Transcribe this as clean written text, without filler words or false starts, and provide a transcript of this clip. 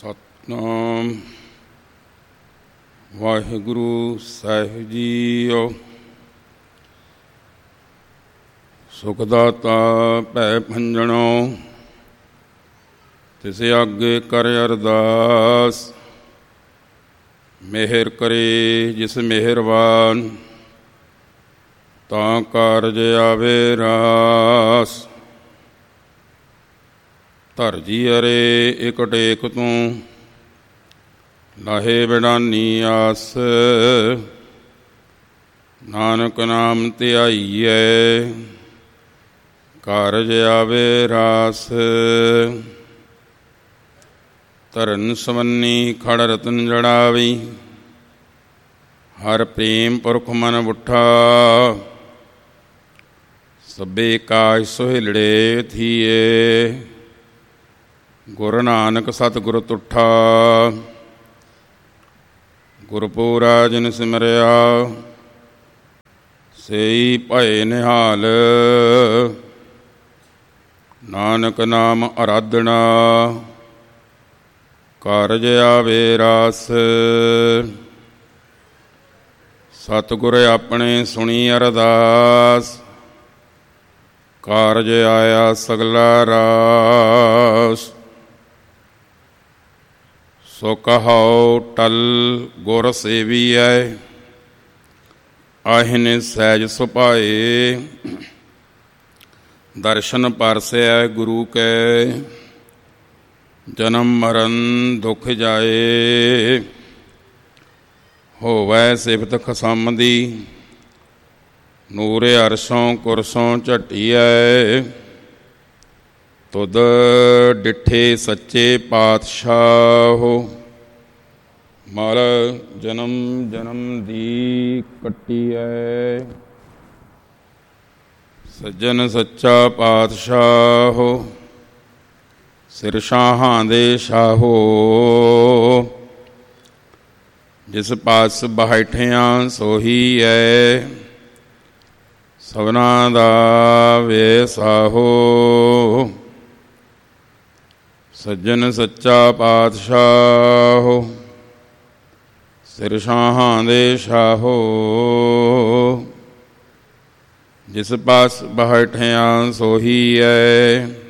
ਸਤਿਨਾਮ ਵਾਹਿਗੁਰੂ ਸਾਹਿਬ JIO. ਸੁਖ ਦਾਤਾ ਭੈ ਭੰਜਨੋ, ਤਿਸ ਆਗੇ ਕਰ ਅਰਦਾਸ। ਮਿਹਰ ਕਰੇ ਜਿਸ ਮਿਹਰਬਾਨ, ਤਾਂ ਕਾਰਜ ਆਵੇ ਰਾਸ। ਧਰ ਜੀ ਅਰੇ ਇਕ ਟੇਕ ਤੂੰ, ਲਾਹੇ ਬਿਡਾਨੀ ਆਸ। ਨਾਨਕ ਨਾਮ ਧਿਆਈਐ, ਕਾਰਜ ਆਵੇ ਰਾਸ। ਧਰਨ ਸਵੰਨੀ ਖੜ ਰਤਨ ਜੜਾਵੀ, ਹਰ ਪ੍ਰੇਮ ਪੁਰਖ ਮਨ ਬੁੱਠਾ। ਸਭੇ ਕਾਜ ਸੁਹੇਲੜੇ ਥੀਏ, ਗੁਰ ਨਾਨਕ ਸਤਿਗੁਰ ਤੁਠਾ। ਗੁਰਪੂਰਾ ਜਿਨ ਸਿਮਰਿਆ, ਸਈ ਭਏ ਨਿਹਾਲ। ਨਾਨਕ ਨਾਮ ਅਰਾਧਨਾ, ਕਾਰਜ ਆਵੇ ਰਾਸ। ਸਤਿਗੁਰ ਆਪਣੇ ਸੁਣੀ ਅਰਦਾਸ, ਕਾਰਜ ਆਇਆ ਸਗਲਾ ਰਾਸ। ਸੋ ਕਹੋ ਟਲ ਗੁਰ ਸੇਵੀਐ, ਆਹਿਨ ਸਹਿਜ ਸੁਭਾਏ। ਦਰਸ਼ਨ ਪਰਸੈ ਗੁਰੂ ਕੈ, ਜਨਮ ਮਰਨ ਦੁਖ ਜਾਏ। ਹੋਵੈ ਸਿਫਤ ਖਸਮ ਦੀ, ਨੂਰ ਅਰਸ਼ੋਂ ਕੁਰਸੋਂ ਝਟੀਐ। ਤੁਧ ਡਿਠੇ ਸੱਚੇ ਪਾਤਸ਼ਾਹ, ਮਲ ਜਨਮ ਜਨਮ ਦੀ ਕੱਟੀਐ। ਸੱਜਣ ਸੱਚਾ ਪਾਤਸ਼ਾਹ, ਸਿਰ ਸ਼ਾਹਾਂ ਦੇ ਸ਼ਾਹੋ। ਜਿਸ ਪਾਸ ਬੈਠਿਆਂ ਸੋਹੀ ਐ, ਸਭਨਾਂ ਦਾ ਵੇਸਾਹੋ। ਸੱਜਣ ਸੱਚਾ ਪਾਤਸ਼ਾਹ, ਸਿਰ ਸ਼ਾਹਾਂ ਦੇ ਸ਼ਾਹੋ। ਜਿਸ ਪਾਸ ਬੈਠਿਆਂ ਸੋਹੀ ਐ,